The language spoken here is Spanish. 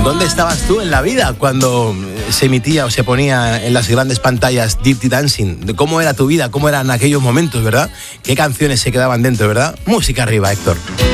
¿Dónde estabas tú en la vida cuando se emitía o se ponía en las grandes pantallas Dirty Dancing? ¿Cómo era tu vida? ¿Cómo eran aquellos momentos, verdad? ¿Qué canciones se quedaban dentro, verdad? Música arriba, Héctor.